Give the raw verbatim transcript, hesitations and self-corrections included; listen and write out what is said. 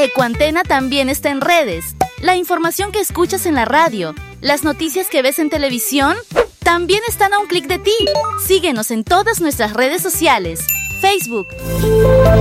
Ecoantena también está en redes. La información que escuchas en la radio, las noticias que ves en televisión, también están a un clic de ti. Síguenos en todas nuestras redes sociales. Facebook,